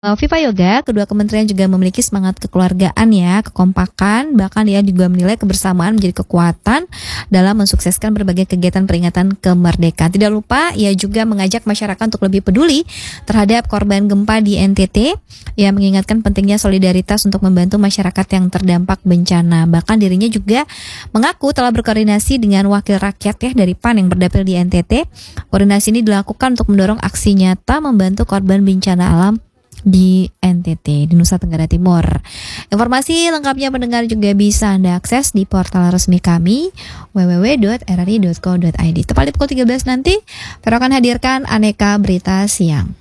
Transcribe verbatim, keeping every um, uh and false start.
Eee, Viva Yoga, kedua kementerian juga memiliki semangat kekeluargaan ya, kekompakan, bahkan ia juga menilai kebersamaan menjadi kekuatan dalam mensukseskan berbagai kegiatan peringatan kemerdekaan. Tidak lupa, ia juga mengajak masyarakat untuk lebih peduli terhadap korban gempa di N T T. Ia mengingatkan pentingnya solidaritas untuk membantu masyarakat yang terdampak bencana. Bahkan dirinya juga mengaku telah berkoordinasi dengan wakil rakyat ya dari P A N yang berdapil di N T T. Koordinasi ini dilakukan untuk mendorong aksi nyata membantu korban bencana alam di N T T, di Nusa Tenggara Timur. Informasi lengkapnya pendengar juga bisa Anda akses di portal resmi kami w w w dot r r i dot co dot i d. Tepat di pukul tiga belas nanti, Vero akan hadirkan aneka berita siang.